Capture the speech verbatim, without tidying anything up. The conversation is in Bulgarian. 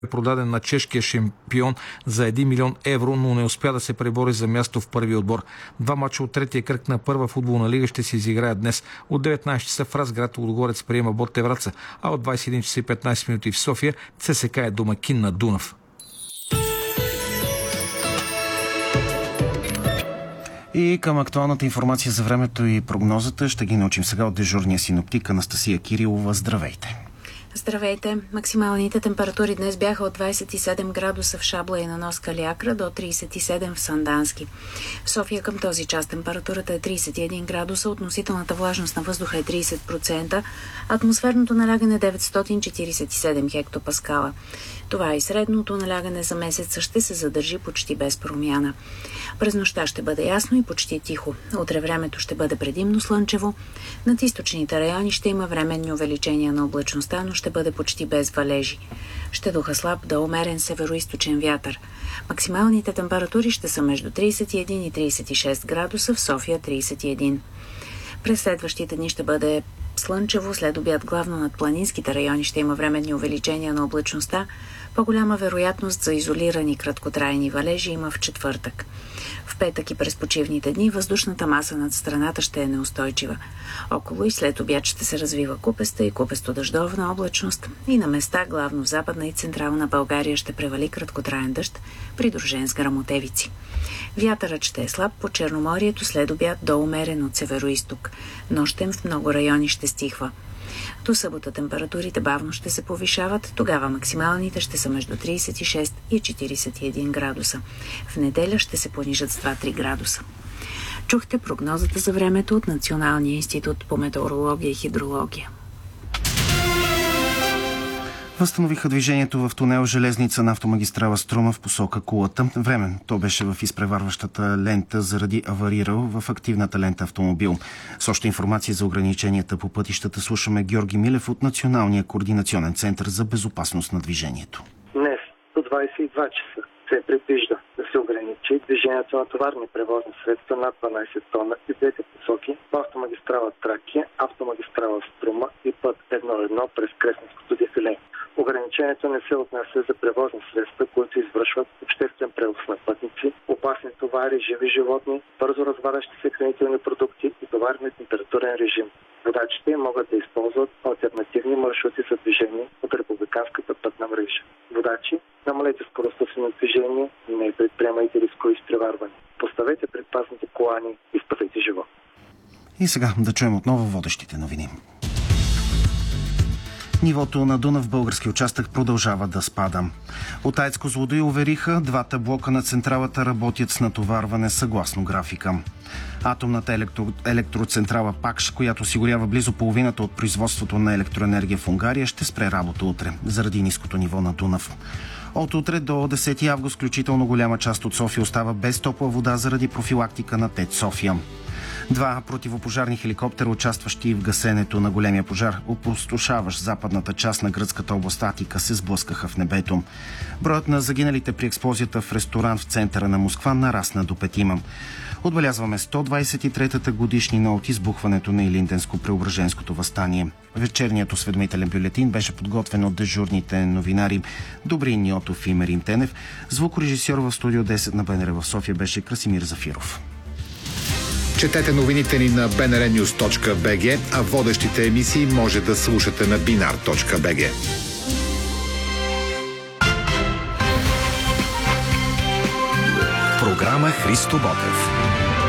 е продаден на чешкия шампион за един милион евро, но не успя да се пребори за място в първи отбор. Два мача от третия кръг на първа футболна лига ще се изиграят днес. От деветнайсет часа в Разград Лудогорец приема Ботев Враца, а от двайсет и един часа и петнайсет минути в София ЦСКА е домакин на Дунав. И към актуалната информация за времето и прогнозата ще ги научим сега от дежурния синоптик Анастасия Кирилова. Здравейте! Здравейте! Максималните температури днес бяха от двайсет и седем градуса в Шабла и на нос Калиакра до трийсет и седем в Сандански. В София към този час температурата е трийсет и един градуса, относителната влажност на въздуха е трийсет процента, атмосферното налягане е деветстотин четирийсет и седем хектопаскала. Това и средното налягане за месеца ще се задържи почти без промяна. През нощта ще бъде ясно и почти тихо. Утре времето ще бъде предимно слънчево. Над източните райони ще има временни увеличения на облачността, но ще бъде почти без валежи. Ще духа слаб да умерен североизточен вятър. Максималните температури ще са между трийсет и един и трийсет и шест градуса, в София трийсет и един. През следващите дни ще бъде слънчево, след обяд главно над планинските райони ще има временни увеличения на облачността. По-голяма вероятност за изолирани краткотрайни валежи има в четвъртък. В петък и през почивните дни въздушната маса над страната ще е неустойчива. Около и след обяд ще се развива купеста и купесто-дъждовна облачност и на места, главно в Западна и Централна България, ще превали краткотраен дъжд, придружен с гръмотевици. Вятърът ще е слаб по Черноморието, след обяд до умерен от североизток. Нощем в много райони ще стихва. До събота температурите бавно ще се повишават, тогава максималните ще са между трийсет и шест и четирийсет и един градуса. В неделя ще се понижат с два-три градуса. Чухте прогнозата за времето от Националния институт по метеорология и хидрология. Възстановиха движението в тунел Железница на автомагистрала Струма в посока Кулата. Време то беше в изпреварващата лента заради аварирал в активната лента автомобил. С още информация за ограниченията по пътищата слушаме Георги Милев от Националния координационен център за безопасност на движението. Днес до двайсет и два часа се предвижда да се ограничи движението на товарни превозни средства над дванайсет тона и двете посоки по автомагистрала Тракия, автомагистрала Струма и път едно едно през Кресненското дефиле. Ограничението не се отнася за превозни средства, които извършват обществен превоз на пътници, опасни товари, живи животни, бързо развалящи се хранителни продукти и товари на температурен режим. Водачите могат да използват алтернативни маршрути за движение от републиканската пътна мрежа. Водачи, намалете скоростта си на движение, не предприемайте рискови изпреварвания. Поставете предпазните колани и спасете живот. И сега да чуем отново водещите новини. Нивото на Дунав в български участък продължава да спада. От АЕЦ Козлодуй увериха, двата блока на централата работят с натоварване съгласно графика. Атомната електро... електроцентрала ПАКШ, която осигурява близо половината от производството на електроенергия в Унгария, ще спре работа утре, заради ниското ниво на Дунав. От утре до десети август включително голяма част от София остава без топла вода заради профилактика на ТЕЦ София. Два противопожарни хеликоптера, участващи в гасенето на големия пожар, опустошаващ западната част на гръцката област Атика, се сблъскаха в небето. Броят на загиналите при експлозията в ресторант в центъра на Москва нарасна до петима. Отбелязваме сто двайсет и третата годишнина от избухването на Илинденско-Преображенското въстание. Вечерният осведомителен бюлетин беше подготвен от дежурните новинари Добрин Ньотов и Мерин Тенев. Звукорежисьор в студио десет на БНР в София беше Красимир Зафиров. Четете новините ни на би ен ар нюз точка би джи, а водещите емисии може да слушате на би ен ар точка би джи. Програма Христо Ботев.